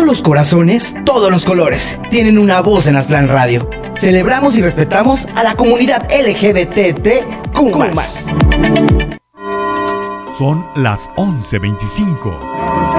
los corazones, todos los colores tienen una voz en Aztlán Radio. Celebramos y respetamos a la comunidad LGBTQ+. Son las 11:25.